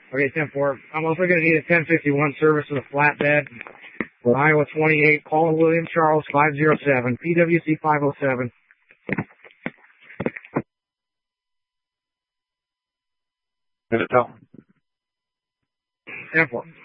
Okay, 10-4. I'm also going to need a 1051 service with a flatbed for Iowa 28. Call William Charles 507, PWC 507. Minute tell. 10-4.